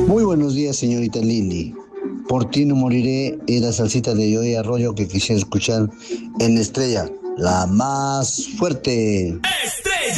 Muy buenos días, señorita Lili. Por ti no moriré es la salsita de Joey Arroyo que quisiera escuchar en Estrella, la más fuerte.